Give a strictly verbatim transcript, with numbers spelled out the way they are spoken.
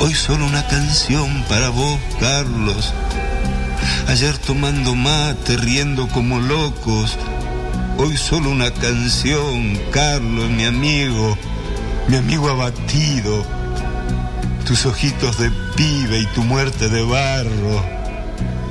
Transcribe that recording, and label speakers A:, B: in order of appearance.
A: Hoy solo una canción para vos, Carlos. Ayer tomando mate, riendo como locos. Hoy solo una canción, Carlos, mi amigo, mi amigo abatido. Tus ojitos de pibe y tu muerte de barro.